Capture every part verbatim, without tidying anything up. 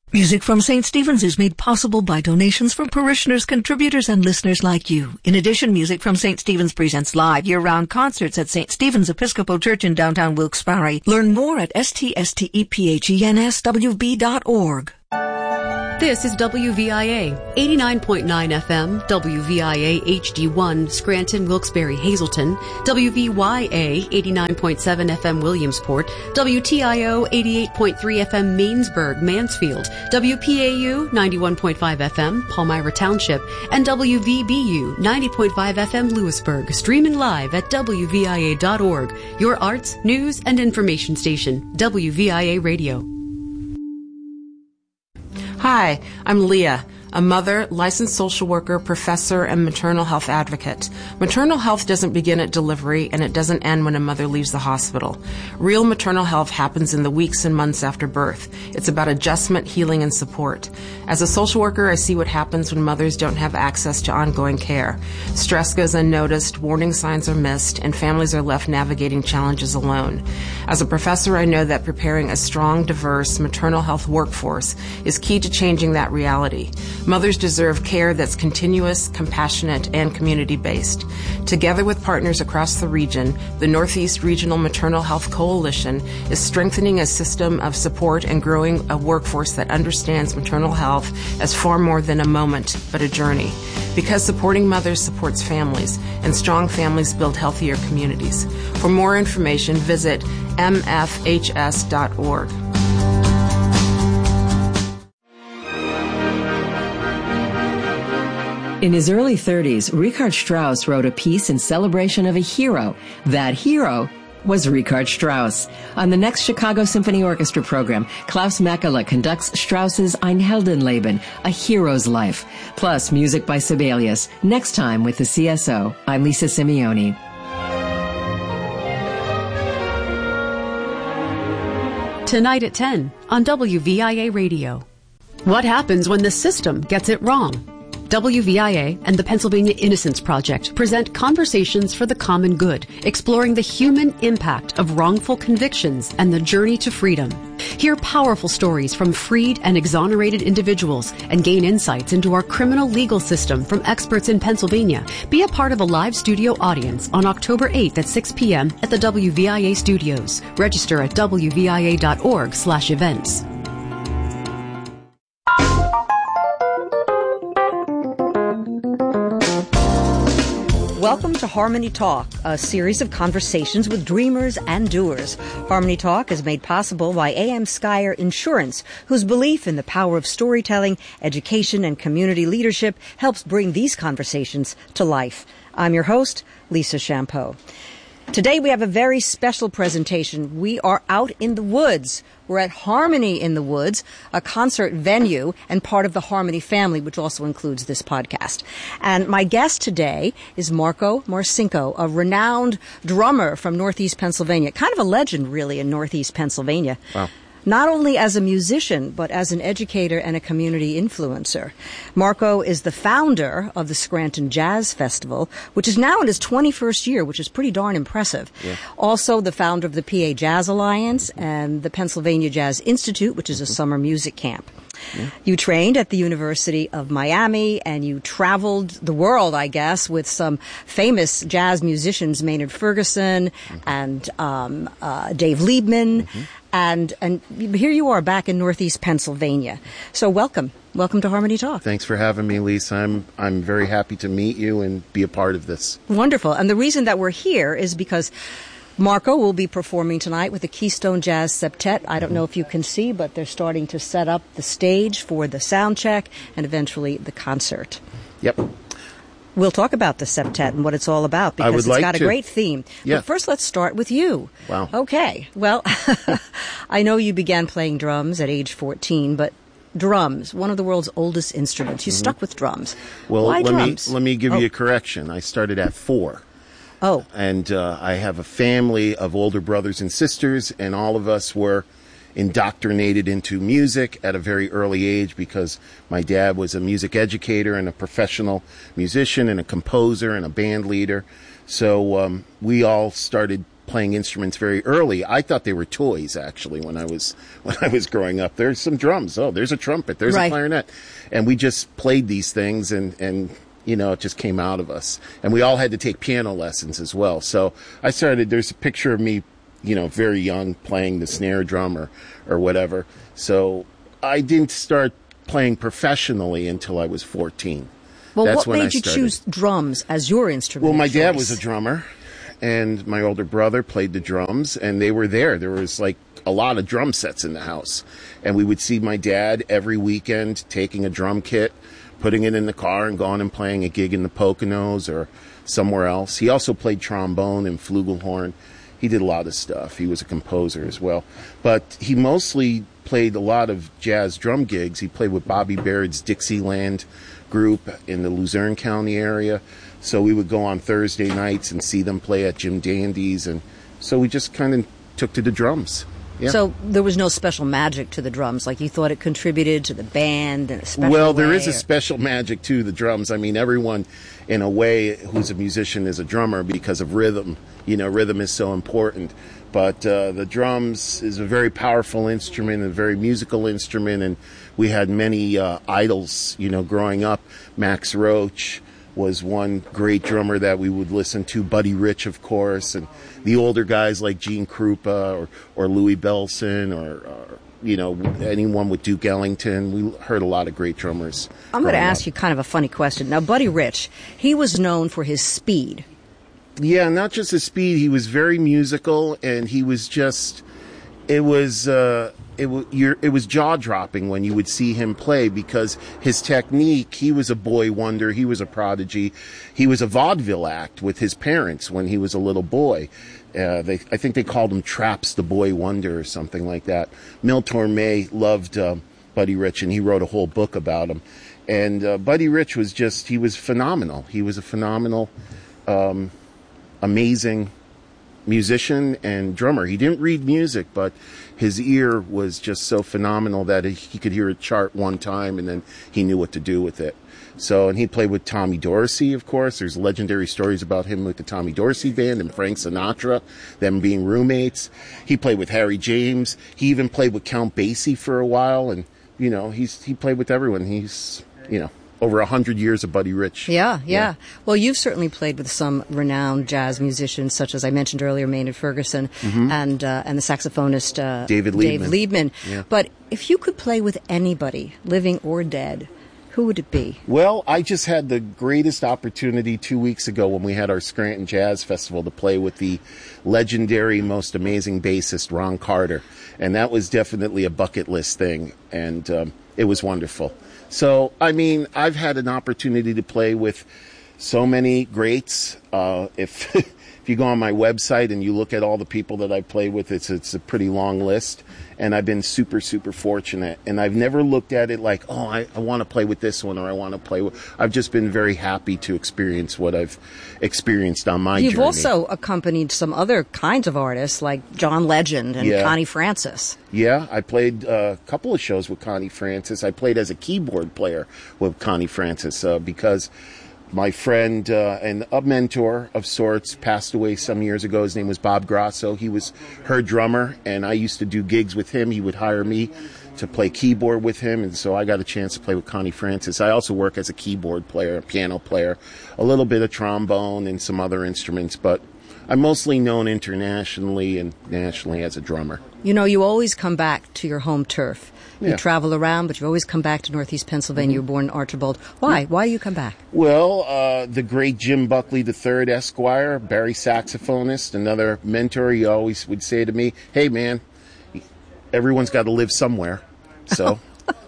Music from Saint Stephen's is made possible by donations from parishioners, contributors, and listeners like you. In addition, Music from Saint Stephen's presents live year-round concerts at Saint Stephen's Episcopal Church in downtown Wilkes-Barre. Learn more at s t s t e p h e n s w b dot org. This is W V I A, eighty-nine point nine F M, W V I A H D one, Scranton, Wilkes-Barre, Hazleton, W V Y A, eighty-nine point seven F M, Williamsport, W T I O, eighty-eight point three F M, Mainsburg, Mansfield, W P A U, ninety-one point five F M, Palmyra Township, and W V B U, ninety point five F M, Lewisburg, streaming live at W V I A dot org, your arts, news, and information station, W V I A Radio. Hi, I'm Leah, a mother, licensed social worker, professor, and maternal health advocate. Maternal health doesn't begin at delivery, and it doesn't end when a mother leaves the hospital. Real maternal health happens in the weeks and months after birth. It's about adjustment, healing, and support. As a social worker, I see what happens when mothers don't have access to ongoing care. Stress goes unnoticed, warning signs are missed, and families are left navigating challenges alone. As a professor, I know that preparing a strong, diverse maternal health workforce is key to changing that reality. Mothers deserve care that's continuous, compassionate, and community-based. Together with partners across the region, the Northeast Regional Maternal Health Coalition is strengthening a system of support and growing a workforce that understands maternal health as far more than a moment, but a journey. Because supporting mothers supports families, and strong families build healthier communities. For more information, visit m f h s dot org. In his early thirties, Richard Strauss wrote a piece in celebration of a hero. That hero was Richard Strauss. On the next Chicago Symphony Orchestra program, Klaus Mekela conducts Strauss's Ein Heldenleben, A Hero's Life, plus music by Sibelius. Next time with the C S O, I'm Lisa Simeone. Tonight at ten on W V I A Radio. What happens when the system gets it wrong? W V I A and the Pennsylvania Innocence Project present Conversations for the Common Good, exploring the human impact of wrongful convictions and the journey to freedom. Hear powerful stories from freed and exonerated individuals and gain insights into our criminal legal system from experts in Pennsylvania. Be a part of a live studio audience on October eighth at six p.m. at the W V I A studios. Register at w v i a dot org slash events. Welcome to Harmony Talk, a series of conversations with dreamers and doers. Harmony Talk is made possible by A M Skyer Insurance, whose belief in the power of storytelling, education, and community leadership helps bring these conversations to life. I'm your host, Lisa Champeau. Today we have a very special presentation. We are out in the woods. We're at Harmony in the Woods, a concert venue and part of the Harmony family, which also includes this podcast. And my guest today is Marco Marcinko, a renowned drummer from Northeast Pennsylvania, kind of a legend, really, in Northeast Pennsylvania. Wow. Not only as a musician, but as an educator and a community influencer. Marco is the founder of the Scranton Jazz Festival, which is now in its twenty-first year, which is pretty darn impressive. Yeah. Also the founder of the P A Jazz Alliance and the Pennsylvania Jazz Institute, which is a summer music camp. Yeah. You trained at the University of Miami, and you traveled the world, I guess, with some famous jazz musicians, Maynard Ferguson mm-hmm. and um, uh, Dave Liebman. Mm-hmm. And and here you are back in Northeast Pennsylvania. So welcome. Welcome to Harmony Talk. Thanks for having me, Lisa. I'm I'm very happy to meet you and be a part of this. Wonderful. And the reason that we're here is because Marco will be performing tonight with the Keystone Jazz Septet. I don't know if you can see, but they're starting to set up the stage for the sound check and eventually the concert. Yep. We'll talk about the septet and what it's all about because I would it's like got to. a great theme. Yeah. But first, let's start with you. Wow. Okay. Well, I know you began playing drums at age fourteen, but drums, one of the world's oldest instruments. You mm-hmm. stuck with drums. Well, Why let drums? me let me give oh. you a correction. I started at four. Oh. And uh, I have a family of older brothers and sisters, and all of us were indoctrinated into music at a very early age because my dad was a music educator and a professional musician and a composer and a band leader. So um, we all started playing instruments very early. I thought they were toys, actually, when I was when I was growing up. There's some drums. Oh, there's a trumpet. There's right. a clarinet. And we just played these things, and, and, you know, it just came out of us. And we all had to take piano lessons as well. So I started, there's a picture of me, you know, very young, playing the snare drum or, or whatever. So I didn't start playing professionally until I was fourteen. Well, That's what when made I you started. choose drums as your instrument? Well, of my dad choice? was a drummer, and my older brother played the drums, and they were there. There was like a lot of drum sets in the house, and we would see my dad every weekend taking a drum kit, putting it in the car, and going and playing a gig in the Poconos or somewhere else. He also played trombone and flugelhorn. He did a lot of stuff. He was a composer as well, but he mostly played a lot of jazz drum gigs. He played with Bobby Baird's Dixieland group in the Luzerne County area. So we would go on Thursday nights and see them play at Jim Dandy's. And so we just kind of took to the drums. Yeah. So there was no special magic to the drums, like you thought it contributed to the band in a special Well, there way, is a or- special magic to the drums. I mean, everyone, in a way, who's a musician is a drummer because of rhythm. You know, rhythm is so important. But uh, the drums is a very powerful instrument, a very musical instrument, and we had many uh, idols, you know, growing up. Max Roach was one great drummer that we would listen to, Buddy Rich, of course, and the older guys like Gene Krupa or, or Louis Bellson or, or, you know, anyone with Duke Ellington. We heard a lot of great drummers. I'm going to growing ask up. you kind of a funny question. Now, Buddy Rich, he was known for his speed. Yeah, not just his speed. He was very musical, and he was just. It was uh, it was it was jaw dropping when you would see him play because his technique. He was a boy wonder. He was a prodigy. He was a vaudeville act with his parents when he was a little boy. Uh, they, I think they called him Traps the Boy Wonder or something like that. Mil Torme loved uh, Buddy Rich, and he wrote a whole book about him. And uh, Buddy Rich was just. He was phenomenal. He was a phenomenal. Um, amazing musician and drummer. He didn't read music, but his ear was just so phenomenal that he could hear a chart one time and then he knew what to do with it. So, and he played with Tommy Dorsey, of course. There's legendary stories about him with the Tommy Dorsey Band and Frank Sinatra, them being roommates. He played with Harry James. He even played with Count Basie for a while, and, you know, he's he played with everyone. He's, you know, over a hundred years of Buddy Rich. Yeah, yeah, yeah. Well, you've certainly played with some renowned jazz musicians, such as I mentioned earlier, Maynard Ferguson, mm-hmm. and uh, and the saxophonist uh, David Liebman. Dave Liebman. Yeah. But if you could play with anybody, living or dead, who would it be? Well, I just had the greatest opportunity two weeks ago when we had our Scranton Jazz Festival to play with the legendary, most amazing bassist, Ron Carter. And that was definitely a bucket list thing. And um, it was wonderful. So, I mean, I've had an opportunity to play with so many greats. Uh, if if you go on my website and you look at all the people that I play with, it's it's a pretty long list. And I've been super, super fortunate. And I've never looked at it like, oh, I, I want to play with this one or I want to play with... I've just been very happy to experience what I've experienced on my You've journey. also accompanied some other kinds of artists like John Legend and Yeah. Connie Francis. Yeah, I played uh, a couple of shows with Connie Francis. I played as a keyboard player with Connie Francis uh, because my friend uh, and a mentor of sorts passed away some years ago. His name was Bob Grasso. He was her drummer, and I used to do gigs with him. He would hire me to play keyboard with him, and so I got a chance to play with Connie Francis. I also work as a keyboard player, a piano player, a little bit of trombone and some other instruments, but I'm mostly known internationally and nationally as a drummer. You know, you always come back to your home turf. You Yeah. travel around, but you always come back to Northeast Pennsylvania. You were born in Archibald. Why? Why do you come back? Well, uh, the great Jim Buckley the third, Esquire, Barry saxophonist, another mentor, he always would say to me, hey, man, everyone's got to live somewhere. So,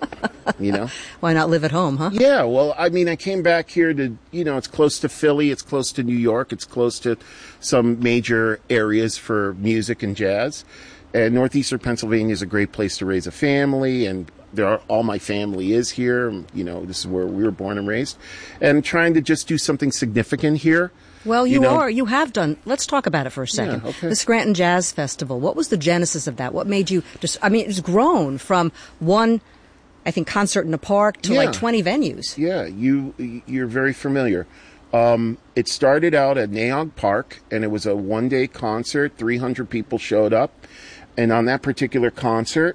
you know. Why not live at home, huh? Yeah, well, I mean, I came back here to, you know, it's close to Philly, it's close to New York, it's close to some major areas for music and jazz. And Northeastern Pennsylvania is a great place to raise a family, and there are, all my family is here. You know, this is where we were born and raised. And trying to just do something significant here. Well, you, You know- are. You have done. Let's talk about it for a second. Yeah, okay. The Scranton Jazz Festival. What was the genesis of that? What made you just, I mean, it's grown from one, I think, concert in a park to Yeah. like twenty venues. Yeah, you, you're very familiar. Um, it started out at Naog Park, and it was a one-day concert. three hundred people showed up. And on that particular concert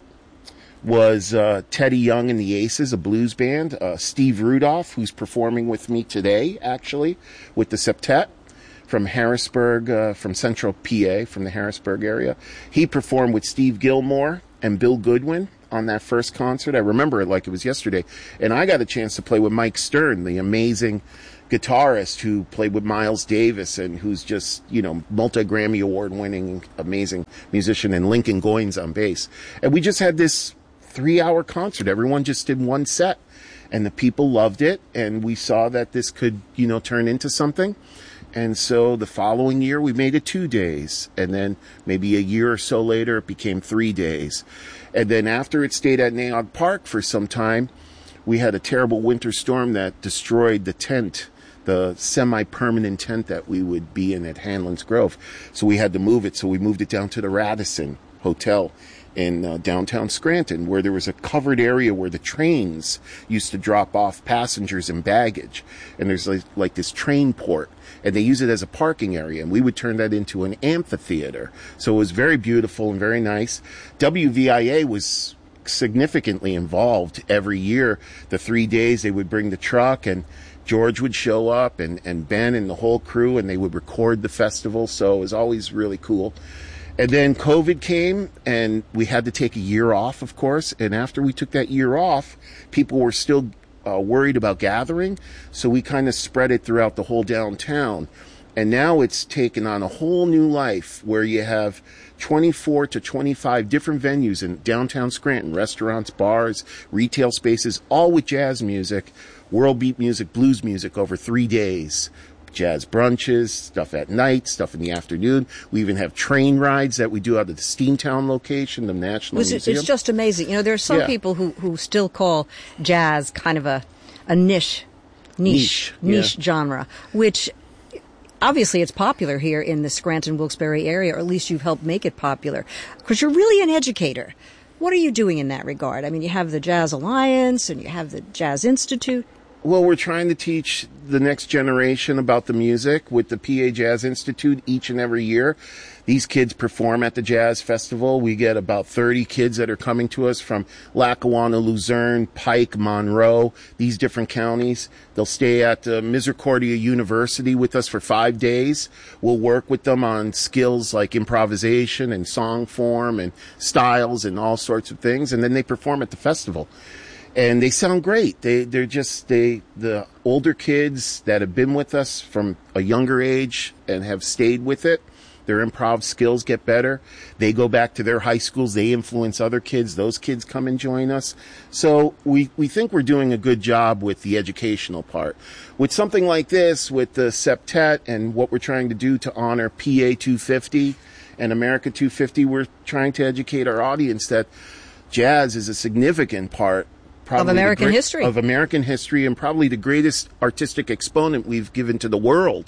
was uh, Teddy Young and the Aces, a blues band. Uh, Steve Rudolph, who's performing with me today, actually, with the Septet from Harrisburg, uh, from Central P A, from the Harrisburg area. He performed with Steve Gilmore and Bill Goodwin on that first concert. I remember it like it was yesterday. And I got a chance to play with Mike Stern, the amazing guitarist who played with Miles Davis and who's just, you know, multi-Grammy award-winning, amazing musician, and Lincoln Goines on bass. And we just had this three-hour concert. Everyone just did one set, and the people loved it, and we saw that this could, you know, turn into something. And so the following year, we made it two days. And then maybe a year or so later, it became three days. And then after it stayed at Naog Park for some time, we had a terrible winter storm that destroyed the tent, the semi-permanent tent that we would be in at Hanlon's Grove. So we had to move it. So we moved it down to the Radisson Hotel in uh, downtown Scranton, where there was a covered area where the trains used to drop off passengers and baggage. And there's like, like this train port, and they use it as a parking area. And we would turn that into an amphitheater. So it was very beautiful and very nice. W V I A was significantly involved every year. The three days they would bring the truck, and George would show up, and, and Ben and the whole crew, and they would record the festival. So it was always really cool. And then COVID came, and we had to take a year off, of course. And after we took that year off, people were still uh, worried about gathering. So we kind of spread it throughout the whole downtown. And now it's taken on a whole new life where you have twenty-four to twenty-five different venues in downtown Scranton, restaurants, bars, retail spaces, all with jazz music, world beat music, blues music over three days. Jazz brunches, stuff at night, stuff in the afternoon. We even have train rides that we do out of the Steamtown location, the National Was it, Museum. It's just amazing. You know, there are some Yeah. people who, who still call jazz kind of a, a niche, niche, Niche, niche yeah. genre, which obviously it's popular here in the Scranton Wilkes-Barre area, or at least you've helped make it popular, because you're really an educator. What are you doing in that regard? I mean, you have the Jazz Alliance and you have the Jazz Institute. Well, we're trying to teach the next generation about the music with the P A Jazz Institute each and every year. These kids perform at the Jazz Festival. We get about thirty kids that are coming to us from Lackawanna, Luzerne, Pike, Monroe, these different counties. They'll stay at uh, Misericordia University with us for five days. We'll work with them on skills like improvisation and song form and styles and all sorts of things. And then they perform at the festival. And they sound great. They, they're just, they, the older kids that have been with us from a younger age and have stayed with it, their improv skills get better. They go back to their high schools. They influence other kids. Those kids come and join us. So we, we think we're doing a good job with the educational part. With something like this, with the Septet and what we're trying to do to honor P A two fifty and America two fifty, we're trying to educate our audience that jazz is a significant part Of American great, history. Of American history, and probably the greatest artistic exponent we've given to the world.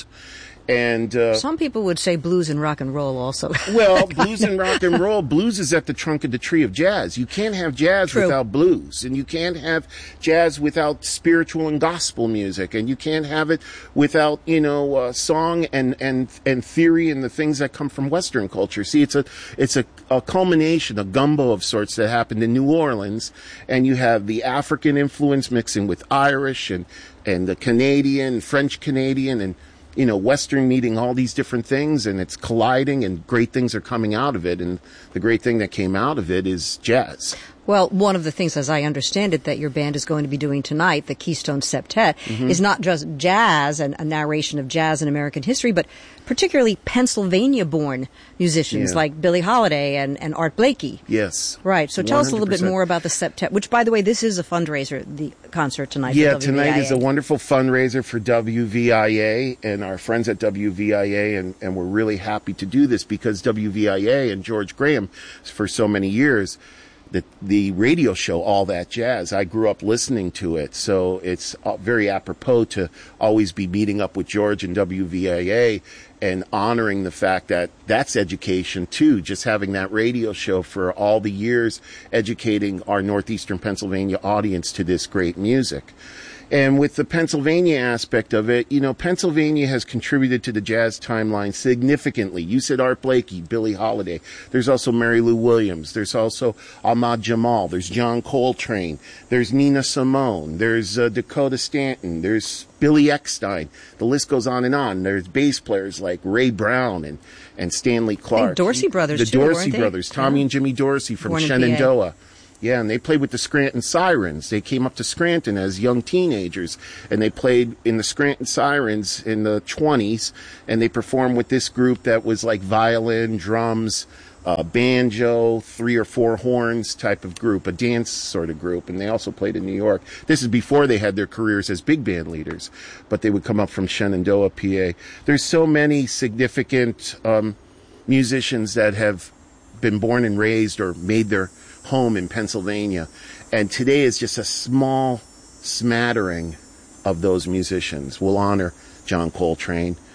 And uh, Some people would say blues and rock and roll also. well, blues and rock and roll, blues is at the trunk of the tree of jazz. You can't have jazz True. without blues, and you can't have jazz without spiritual and gospel music, and you can't have it without, you know, uh, song and, and, and theory and the things that come from Western culture. See, it's a, it's a, a culmination, a gumbo of sorts that happened in New Orleans, and you have the African influence mixing with Irish and, and the Canadian, French Canadian, and you know, Western meeting all these different things, and it's colliding, and great things are coming out of it. And the great thing that came out of it is jazz. Well, one of the things, as I understand it, that your band is going to be doing tonight, the Keystone Septet, Mm-hmm. is not just jazz and a narration of jazz and American history, but particularly Pennsylvania-born musicians Yeah. like Billie Holiday and, and Art Blakey. Yes. Right. So tell us a little bit one hundred percent. more about the Septet, which, by the way, this is a fundraiser, the concert tonight. for Yeah, W V I A. tonight is a wonderful fundraiser for W V I A and our friends at W V I A, and, and we're really happy to do this because W V I A and George Graham, for so many years, the, the radio show All That Jazz, I grew up listening to it, so it's uh, very apropos to always be meeting up with George and W V I A and honoring the fact that that's education too, just having that radio show for all the years educating our northeastern Pennsylvania audience to this great music. And with the Pennsylvania aspect of it, you know, Pennsylvania has contributed to the jazz timeline significantly. You said Art Blakey, Billie Holiday. There's also Mary Lou Williams. There's also Ahmad Jamal. There's John Coltrane. There's Nina Simone. There's uh, Dakota Stanton. There's Billy Eckstein. The list goes on and on. There's bass players like Ray Brown and, and Stanley Clarke. And Dorsey Brothers, The too, Dorsey weren't they? Brothers, Tommy Yeah. and Jimmy Dorsey from Born in Shenandoah. Yeah, and they played with the Scranton Sirens. They came up to Scranton as young teenagers, and they played in the Scranton Sirens in the twenties, and they performed with this group that was like violin, drums, uh, banjo, three or four horns type of group, a dance sort of group, and they also played in New York. This is before they had their careers as big band leaders, but they would come up from Shenandoah, P A. There's so many significant um, musicians that have been born and raised or made their home in Pennsylvania, and today is just a small smattering of those musicians. We'll honor John Coltrane,